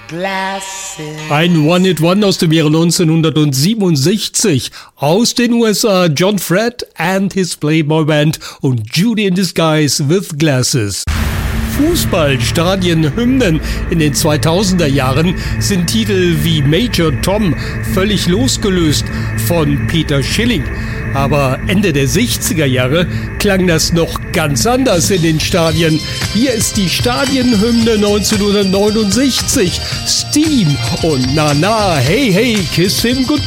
Ein One-Hit-One aus dem Jahre 1967 aus den USA, John Fred and his Playboy Band und Judy in Disguise with Glasses. Fußballstadienhymnen in den 2000er Jahren sind Titel wie Major Tom völlig losgelöst von Peter Schilling. Aber Ende der 60er Jahre klang das noch ganz anders in den Stadien. Hier ist die Stadienhymne 1969. Steam und Na Na, Hey Hey, Kiss Him Goodbye.